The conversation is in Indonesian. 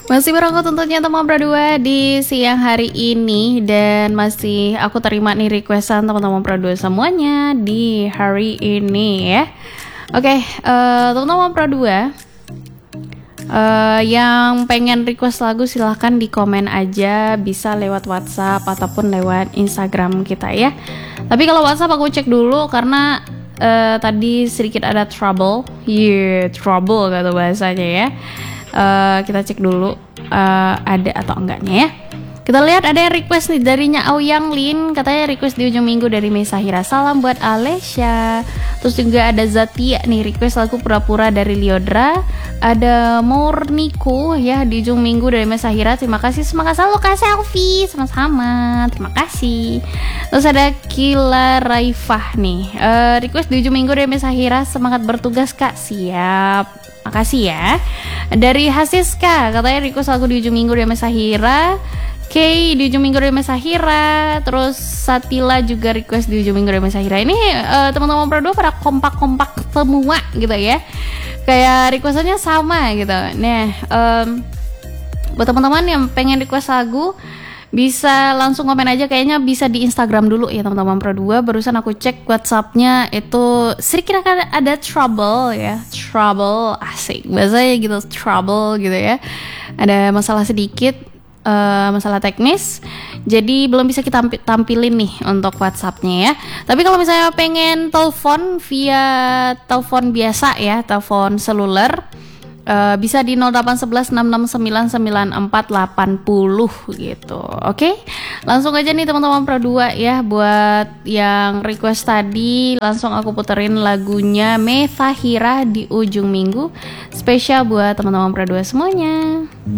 Masih bareng aku tentunya teman berdua di siang hari ini. Dan masih aku terima nih requestan teman-teman berdua semuanya di hari ini ya. Oke, teman-teman berdua yang pengen request lagu silahkan di komen aja. Bisa lewat WhatsApp ataupun lewat Instagram kita ya. Tapi kalau WhatsApp aku cek dulu karena tadi sedikit ada trouble. Trouble kata bahasanya ya. Kita cek dulu ada atau enggaknya ya. Kita lihat ada yang request nih dari Aoyang Lin, katanya request di ujung minggu dari Mesahira. Salam buat Alesya. Terus juga ada Zatia nih request lagu Pura-Pura dari Liodra. Ada Morniko ya di ujung minggu dari Mesahira. Terima kasih, semangat selalu Kak Selfie. Sama-sama, terima kasih. Terus ada Kila Raifah nih request di ujung minggu dari Mesahira. Semangat bertugas Kak. Siap, makasih ya. Dari Hasiska katanya request lagu di ujung minggu dari Mesahira. Kay di ujung minggu dari Mesahira. Terus Satila juga request di ujung minggu dari Mesahira. Ini teman-teman berdua pada kompak-kompak semua gitu ya. Kayak requestannya sama gitu. Nah, buat teman-teman yang pengen request lagu bisa langsung komen aja, kayaknya bisa di Instagram dulu ya teman-teman berdua. Barusan aku cek WhatsAppnya itu sedikit ada trouble ya. Trouble, asik bahasanya gitu, trouble gitu ya. Ada masalah sedikit, masalah teknis, jadi belum bisa kita tampilin nih untuk WhatsAppnya ya. Tapi kalau misalnya pengen telepon via telepon biasa ya, telepon seluler, bisa di 081166994480 gitu. Oke, langsung aja nih teman-teman berdua ya. Buat yang request tadi, langsung aku puterin lagunya Mesahira di ujung minggu, spesial buat teman-teman berdua semuanya.